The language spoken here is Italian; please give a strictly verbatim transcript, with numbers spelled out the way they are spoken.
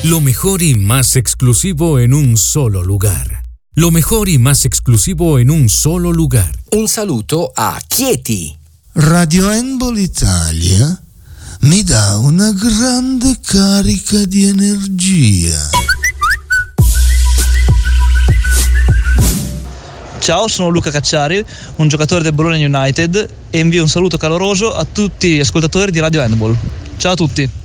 Lo mejor y más exclusivo en un solo lugar. Lo mejor y más exclusivo en un solo lugar. Un saluto a Chieti. Radio Handball Italia mi dà una grande carica di energia. Ciao, sono Luca Cacciari, un giocatore del Bologna United, e invio un saluto caloroso a tutti gli ascoltatori di Radio Handball. Ciao a tutti.